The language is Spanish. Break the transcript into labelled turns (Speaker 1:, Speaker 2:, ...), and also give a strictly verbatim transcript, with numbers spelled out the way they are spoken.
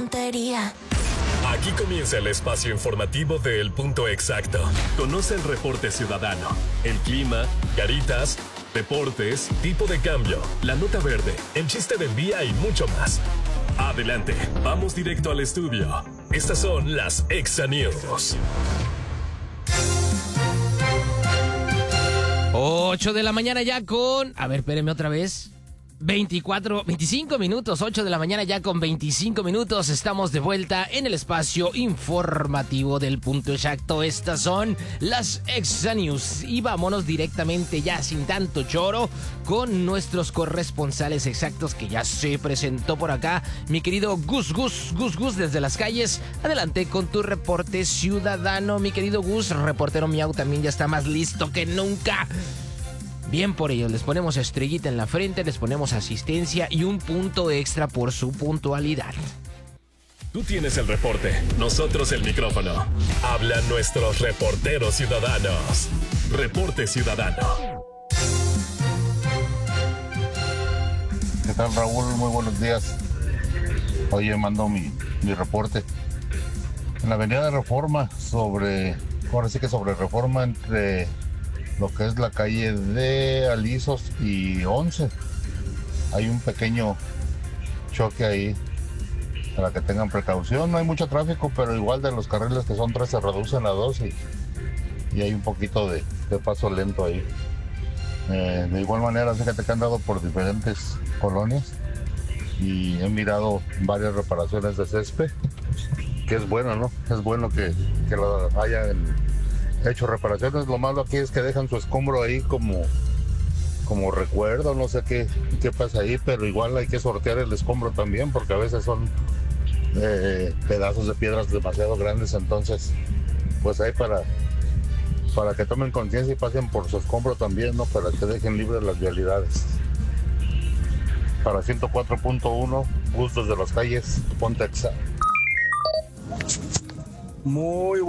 Speaker 1: tontería.
Speaker 2: Aquí comienza el espacio informativo de El Punto Exacto. Conoce el reporte ciudadano, el clima, caritas, deportes, tipo de cambio, la nota verde, el chiste del día y mucho más. Adelante, vamos directo al estudio. Estas son las Exa News.
Speaker 3: ocho de la mañana ya con... A ver, espérenme otra vez. veinticuatro, veinticinco minutos, ocho de la mañana ya con veinticinco minutos. Estamos de vuelta en el espacio informativo del Punto Exacto. Estas son las Exa News. Y vámonos directamente ya sin tanto choro con nuestros corresponsales exactos que ya se presentó por acá. Mi querido Gus Gus, Gus Gus desde las calles. Adelante con tu reporte ciudadano. Mi querido Gus, reportero Miau también ya está más listo que nunca. Bien por ellos, les ponemos estrellita en la frente, les ponemos asistencia y un punto extra por su puntualidad.
Speaker 2: Tú tienes el reporte, nosotros el micrófono. Hablan nuestros reporteros ciudadanos. Reporte ciudadano.
Speaker 4: ¿Qué tal, Raúl? Muy buenos días. Oye, mando mi, mi reporte. En la avenida de Reforma, sobre, ahora sí que sobre Reforma entre lo que es la calle de Alisos y once. Hay un pequeño choque ahí, para que tengan precaución. No hay mucho tráfico, pero igual de los carriles que son tres se reducen a dos y, y hay un poquito de, de paso lento ahí. Eh, de igual manera, fíjate que han dado por diferentes colonias y he mirado varias reparaciones de césped, que es bueno, ¿no? Es bueno que, que lo hayan hecho reparaciones. Lo malo aquí es que dejan su escombro ahí como, como recuerdo, no sé qué, qué pasa ahí, pero igual hay que sortear el escombro también, porque a veces son eh, pedazos de piedras demasiado grandes. Entonces, pues ahí para, para que tomen conciencia y pasen por su escombro también, ¿no? Para que dejen libres las vialidades. Para ciento cuatro punto uno, Gustos de las Calles, Ponte Exa.
Speaker 5: Muy